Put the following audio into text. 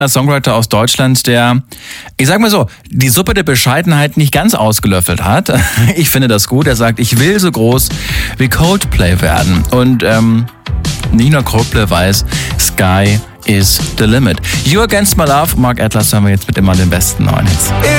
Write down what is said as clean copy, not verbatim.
Ein Songwriter aus Deutschland, der, ich sag mal so, die Suppe der Bescheidenheit nicht ganz ausgelöffelt hat. Ich finde das gut. Er sagt, ich will so groß wie Coldplay werden. Und nicht nur Coldplay weiß, Sky is the limit. You Against My Love, Mark Atlas, hören wir jetzt mit immer den besten neuen Hits.